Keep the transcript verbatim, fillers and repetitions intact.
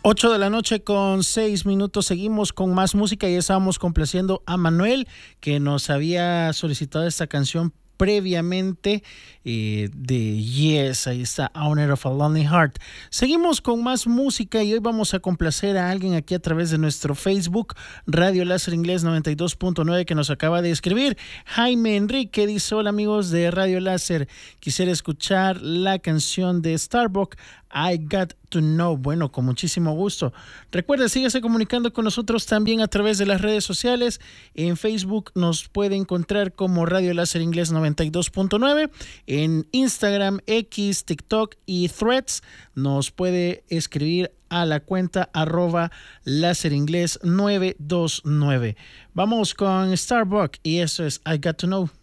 ocho de la noche con seis minutos. Seguimos con más música y estábamos complaciendo a Manuel, que nos había solicitado esta canción previamente eh, de Yes. Ahí está, Owner of a Lonely Heart. Seguimos con más música y hoy vamos a complacer a alguien aquí a través de nuestro Facebook, Radio Láser Inglés noventa y dos punto nueve, que nos acaba de escribir. Jaime Enrique dice: hola amigos de Radio Láser, quisiera escuchar la canción de Starbuck, I Got to Know. Bueno, con muchísimo gusto. Recuerda, síguese comunicando con nosotros también a través de las redes sociales. En Facebook nos puede encontrar como Radio Láser Inglés noventa y dos punto nueve. En Instagram, X, TikTok y Threads nos puede escribir a la cuenta arroba Láser Inglés nueve dos nueve. Vamos con Starbuck y eso es I Got to Know.